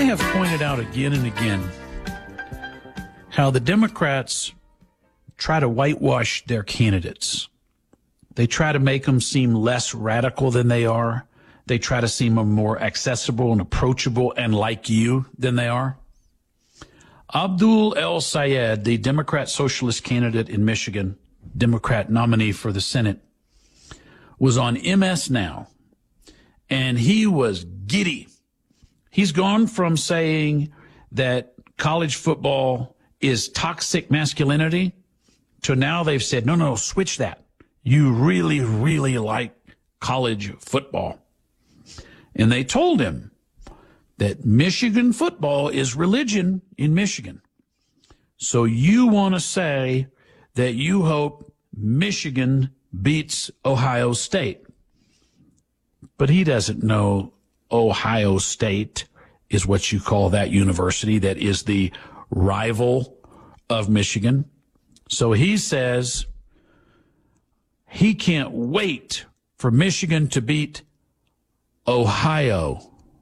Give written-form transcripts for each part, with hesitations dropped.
I have pointed out again and again how the Democrats try to whitewash their candidates. They try to make them seem less radical than they are. They try to seem more accessible and approachable and like you than they are. Abdul El-Sayed, the Democrat socialist candidate in Michigan, Democrat nominee for the Senate, was on MS Now, and he was giddy. He's gone from saying that college football is toxic masculinity to now they've said, no, switch that. You really, really like college football. And they told him that Michigan football is religion in Michigan. So you want to say that you hope Michigan beats Ohio State. But he doesn't know Ohio State is what you call that university that is the rival of Michigan. So he says he can't wait for Michigan to beat Ohio.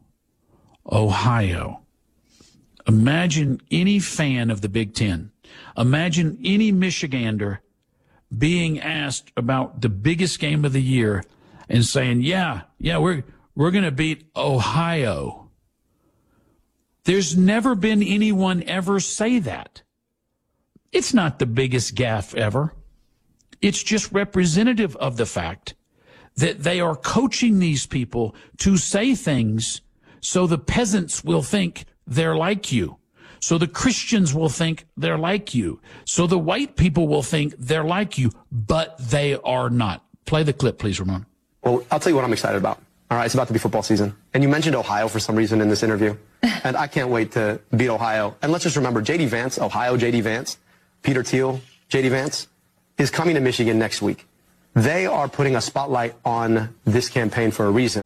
Imagine any fan of the Big Ten. Imagine any Michigander being asked about the biggest game of the year and saying, yeah, we're going to beat Ohio. There's never been anyone ever say that. It's not the biggest gaffe ever. It's just representative of the fact that they are coaching these people to say things so the peasants will think they're like you. So the Christians will think they're like you. So the white people will think they're like you, but they are not. Play the clip, please, Ramon. Well, I'll tell you what I'm excited about. All right, it's about to be football season. And you mentioned Ohio for some reason in this interview. And I can't wait to beat Ohio. And let's just remember, J.D. Vance, Ohio J.D. Vance, Peter Thiel, J.D. Vance, is coming to Michigan next week. They are putting a spotlight on this campaign for a reason.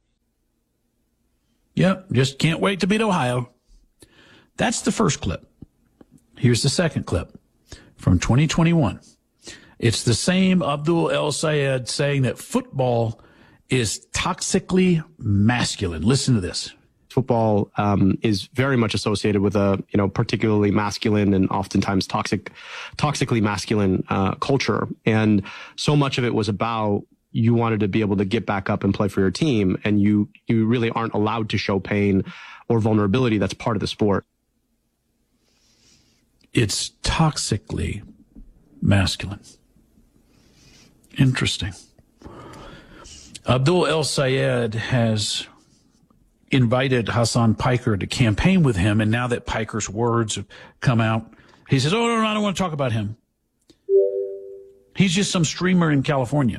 Yep, just can't wait to beat Ohio. That's the first clip. Here's the second clip from 2021. It's the same Abdul El-Sayed saying that football is toxically masculine. Listen to this. Football is very much associated with a, particularly masculine and oftentimes toxically masculine culture. And so much of it was about you wanted to be able to get back up and play for your team. And you really aren't allowed to show pain or vulnerability. That's part of the sport. It's toxically masculine. Interesting. Abdul El-Sayed has invited Hassan Piker to campaign with him, and now that Piker's words have come out, he says, no, I don't want to talk about him. He's just some streamer in California.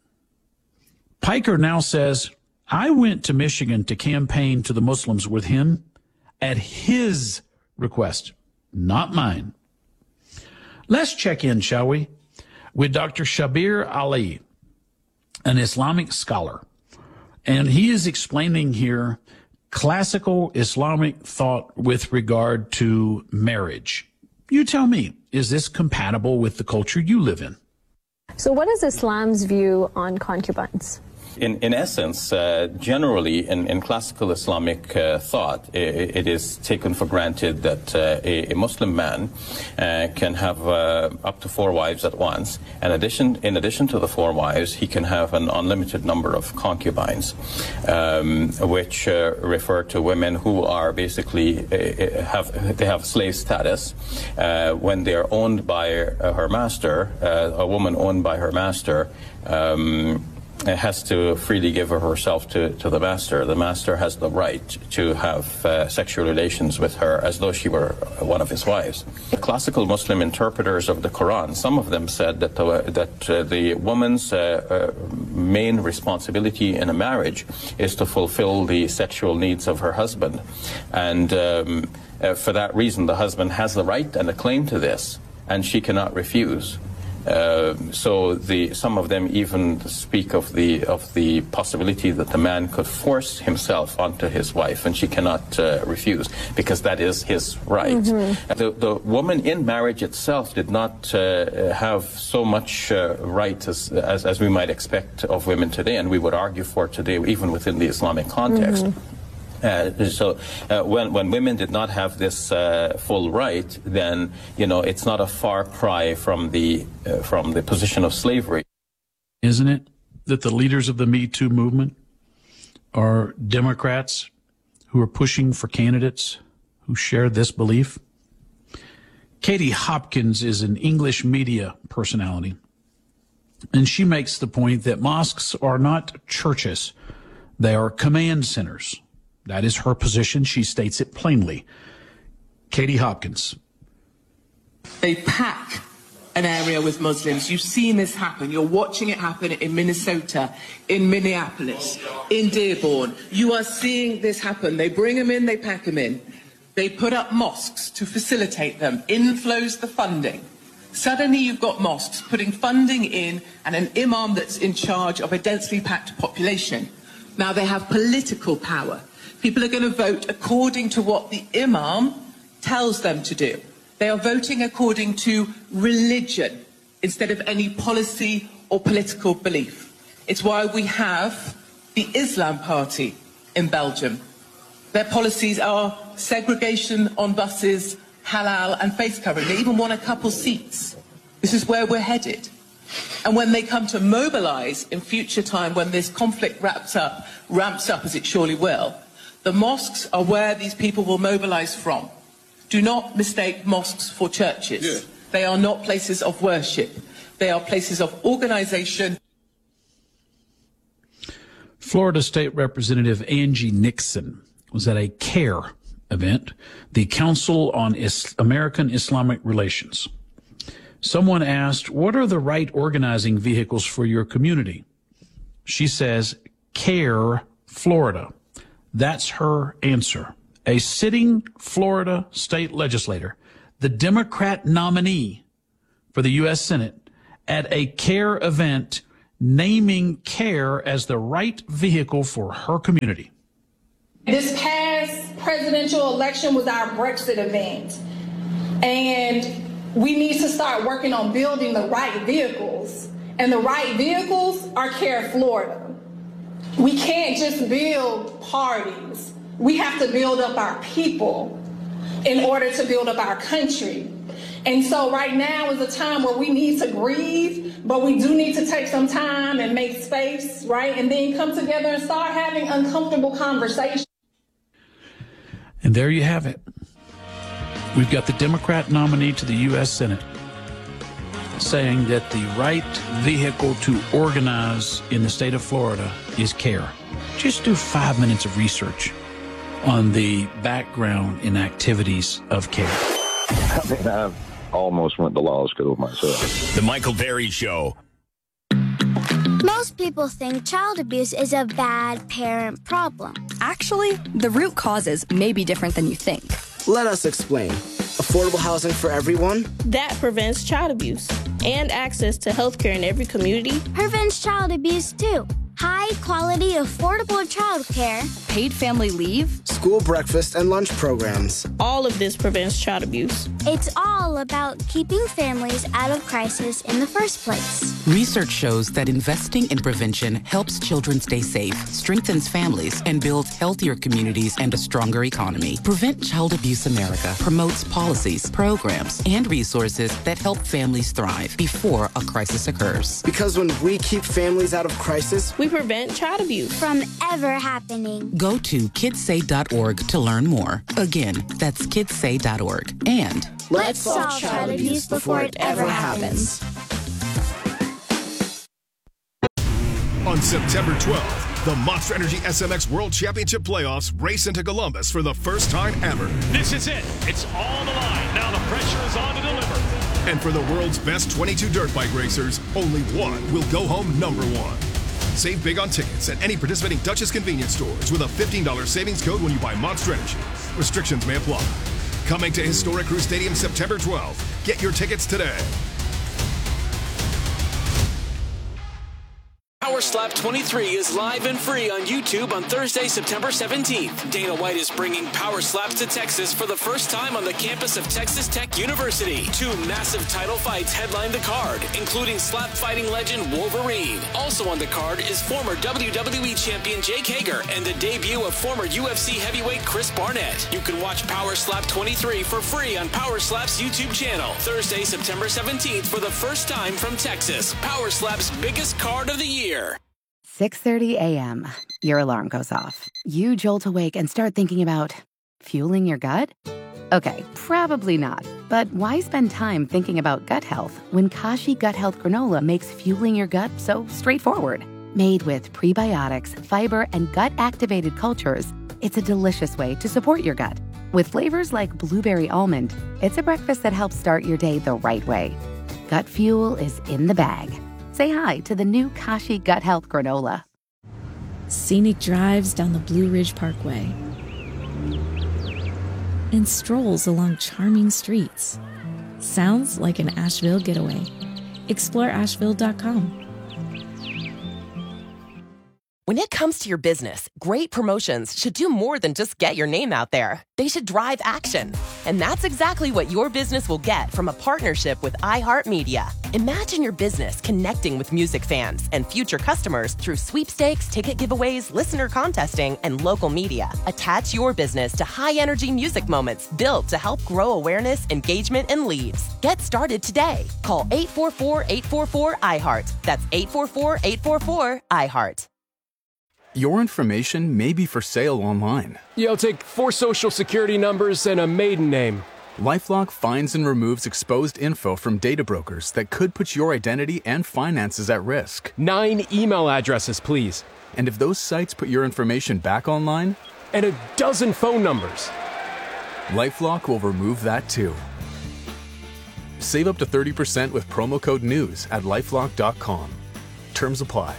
Piker now says, I went to Michigan to campaign to the Muslims with him at his request, not mine. Let's check in, shall we, with Dr. Shabir Ali, an Islamic scholar. And he is explaining here classical Islamic thought with regard to marriage. You tell me, is this compatible with the culture you live in? So what is Islam's view on concubines? In essence, generally, in classical Islamic thought, it is taken for granted that a Muslim man can have up to 4 wives at once. And in addition to the 4 wives, he can have an unlimited number of concubines, which refer to women who are basically have slave status. When they are owned by her master, a woman owned by her master, has to freely give herself to the master. The master has the right to have sexual relations with her as though she were one of his wives. The classical Muslim interpreters of the Quran, some of them said that the woman's main responsibility in a marriage is to fulfill the sexual needs of her husband. And for that reason, the husband has the right and the claim to this, and she cannot refuse. So some of them even speak of the possibility that the man could force himself onto his wife, and she cannot refuse, because that is his right. Mm-hmm. The woman in marriage itself did not have so much right as we might expect of women today, and we would argue for today, even within the Islamic context. Mm-hmm. When women did not have this full right, then it's not a far cry from the position of slavery. Isn't it that the leaders of the Me Too movement are Democrats who are pushing for candidates who share this belief? Katie Hopkins is an English media personality, and she makes the point that mosques are not churches. They are command centers. That is her position. She states it plainly. Katie Hopkins. They pack an area with Muslims. You've seen this happen. You're watching it happen in Minnesota, in Minneapolis, in Dearborn. You are seeing this happen. They bring them in, they pack them in. They put up mosques to facilitate them. In flows the funding. Suddenly you've got mosques putting funding in and an imam that's in charge of a densely packed population. Now they have political power. People are going to vote according to what the imam tells them to do. They are voting according to religion instead of any policy or political belief. It's why we have the Islam Party in Belgium. Their policies are segregation on buses, halal and face covering. They even want a couple seats. This is where we're headed. And when they come to mobilize in future time, when this conflict ramps up as it surely will, the mosques are where these people will mobilize from. Do not mistake mosques for churches. Yeah. They are not places of worship. They are places of organization. Florida State Representative Angie Nixon was at a CARE event, the Council on American Islamic Relations. Someone asked, what are the right organizing vehicles for your community? She says, CARE Florida. That's her answer. A sitting Florida state legislator, the Democrat nominee for the U.S. Senate, at a CARE event, naming CARE as the right vehicle for her community. This past presidential election was our Brexit event, and we need to start working on building the right vehicles, and the right vehicles are CARE Florida. We can't just build parties. We have to build up our people in order to build up our country. And so right now is a time where we need to grieve, but we do need to take some time and make space, right? And then come together and start having uncomfortable conversations. And there you have it. We've got the Democrat nominee to the U.S. Senate saying that the right vehicle to organize in the state of Florida is CARE. Just do 5 minutes of research on the background and activities of CARE. I mean, I almost went to law school myself. The Michael Berry Show. Most people think child abuse is a bad parent problem. Actually, the root causes may be different than you think. Let us explain. Affordable housing for everyone? That prevents child abuse. And access to health care in every community. Prevents child abuse, too. High-quality, affordable childcare. Paid family leave. School breakfast and lunch programs. All of this prevents child abuse. It's all about keeping families out of crisis in the first place. Research shows that investing in prevention helps children stay safe, strengthens families, and builds healthier communities and a stronger economy. Prevent Child Abuse America promotes policies, programs, and resources that help families thrive before a crisis occurs. Because when we keep families out of crisis, we prevent child abuse from ever happening. Go to kidssay.org to learn more. Again, that's kidssay.org. And let's solve child abuse before it ever happens. On September 12th, the Monster Energy SMX World Championship Playoffs race into Columbus for the first time ever. This is it. It's all the line. Now the pressure is on to deliver. And for the world's best 22 dirt bike racers, only one will go home #1. Save big on tickets at any participating Dutchess convenience stores with a $15 savings code when you buy Monster Energy. Restrictions may apply. Coming to Historic Crew Stadium September 12th. Get your tickets today. Our Slap 23 is live and free on YouTube on Thursday, September 17th. Dana White is bringing Power Slaps to Texas for the first time on the campus of Texas Tech University. 2 massive title fights headline the card, including slap fighting legend Wolverine. Also on the card is former WWE champion Jake Hager and the debut of former UFC heavyweight Chris Barnett. You can watch Power Slap 23 for free on Power Slap's YouTube channel. Thursday, September 17th for the first time from Texas. Power Slap's biggest card of the year. 6:30 a.m. Your alarm goes off. You jolt awake and start thinking about fueling your gut? Okay, probably not. But why spend time thinking about gut health when Kashi Gut Health Granola makes fueling your gut so straightforward? Made with prebiotics, fiber, and gut-activated cultures, it's a delicious way to support your gut. With flavors like blueberry almond, it's a breakfast that helps start your day the right way. Gut fuel is in the bag. Say hi to the new Kashi Gut Health Granola. Scenic drives down the Blue Ridge Parkway and strolls along charming streets. Sounds like an Asheville getaway. Explore Asheville.com. When it comes to your business, great promotions should do more than just get your name out there. They should drive action. And that's exactly what your business will get from a partnership with iHeartMedia. Imagine your business connecting with music fans and future customers through sweepstakes, ticket giveaways, listener contesting, and local media. Attach your business to high-energy music moments built to help grow awareness, engagement, and leads. Get started today. Call 844-844-iHeart. That's 844-844-iHeart. Your information may be for sale online. You'll take 4 social security numbers and a maiden name. LifeLock finds and removes exposed info from data brokers that could put your identity and finances at risk. 9 email addresses, please. And if those sites put your information back online? And a dozen phone numbers. LifeLock will remove that too. Save up to 30% with promo code NEWS at LifeLock.com. Terms apply.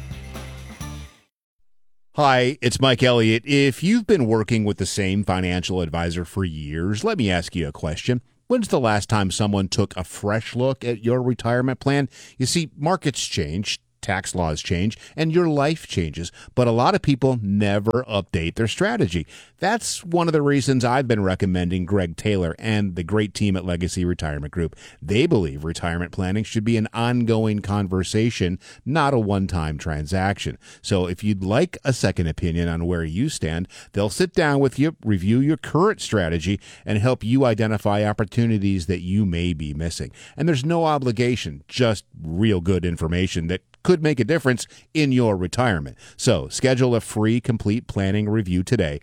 Hi, it's Mike Elliott. If you've been working with the same financial advisor for years, let me ask you a question. When's the last time someone took a fresh look at your retirement plan? You see, markets change, tax laws change, and your life changes, but a lot of people never update their strategy. That's one of the reasons I've been recommending Greg Taylor and the great team at Legacy Retirement Group. They believe retirement planning should be an ongoing conversation, not a one-time transaction. So if you'd like a second opinion on where you stand, they'll sit down with you, review your current strategy, and help you identify opportunities that you may be missing. And there's no obligation, just real good information that could make a difference in your retirement. So schedule a free complete planning review today.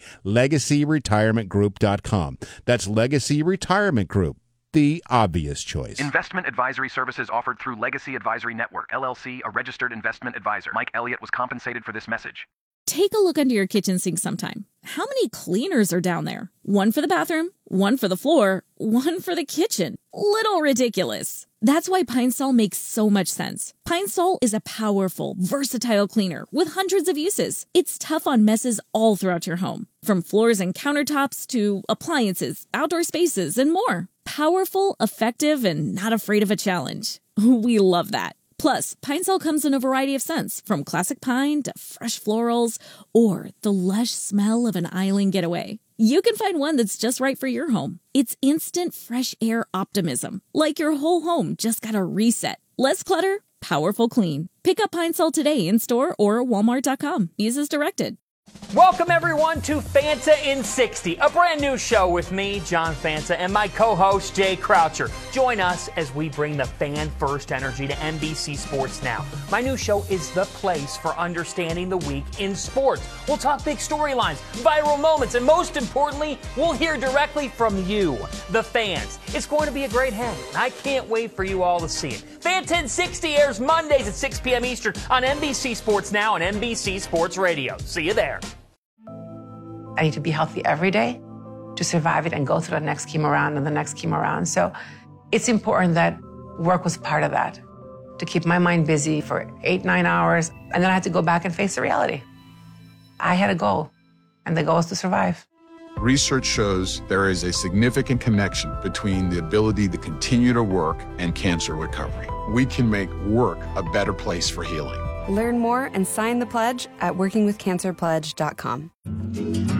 LegacyRetirementGroup.com. That's Legacy Retirement Group, the obvious choice. Investment advisory services offered through Legacy Advisory Network, LLC, a registered investment advisor. Mike Elliott was compensated for this message. Take a look under your kitchen sink sometime. How many cleaners are down there? One for the bathroom, one for the floor, one for the kitchen. Little ridiculous. That's why Pine Sol makes so much sense. Pine Sol is a powerful, versatile cleaner with hundreds of uses. It's tough on messes all throughout your home, from floors and countertops to appliances, outdoor spaces, and more. Powerful, effective, and not afraid of a challenge. We love that. Plus, Pine Sol comes in a variety of scents, from classic pine to fresh florals, or the lush smell of an island getaway. You can find one that's just right for your home. It's instant fresh air optimism, like your whole home just got a reset. Less clutter, powerful clean. Pick up Pine Sol today in store or Walmart.com. Use as directed. Welcome, everyone, to Fanta in 60, a brand new show with me, John Fanta, and my co-host, Jay Croucher. Join us as we bring the fan-first energy to NBC Sports Now. My new show is the place for understanding the week in sports. We'll talk big storylines, viral moments, and most importantly, we'll hear directly from you, the fans. It's going to be a great hang. I can't wait for you all to see it. Fanta in 60 airs Mondays at 6 p.m. Eastern on NBC Sports Now and NBC Sports Radio. See you there. I need to be healthy every day to survive it and go through the next chemo round and the next chemo round. So it's important that work was part of that, to keep my mind busy for 8-9 hours. And then I had to go back and face the reality. I had a goal, and the goal is to survive. Research shows there is a significant connection between the ability to continue to work and cancer recovery. We can make work a better place for healing. Learn more and sign the pledge at workingwithcancerpledge.com.